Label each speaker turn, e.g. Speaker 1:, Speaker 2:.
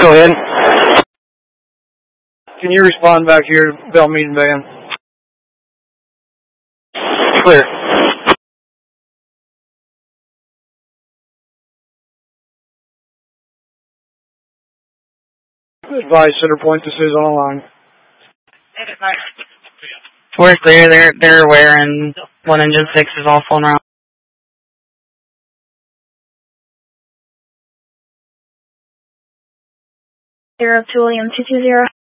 Speaker 1: Go ahead.
Speaker 2: Can you respond back here, Bell Meeting Band?
Speaker 1: Clear.
Speaker 2: Advise center point, this is online.
Speaker 3: We're clear, they're aware, and 1 engine 6 is all flown around.
Speaker 4: 0 to William 220.